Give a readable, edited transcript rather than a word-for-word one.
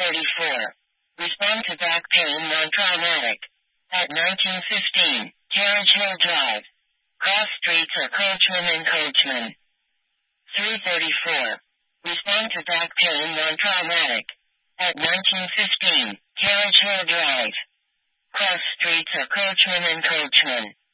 3:34. Respond to back pain non-traumatic. At 1915, Carriage Hill Drive. Cross streets are Coachman and Coachman. 3:34. Respond to back pain non-traumatic. At 1915, Carriage Hill Drive. Cross streets are Coachman and Coachman.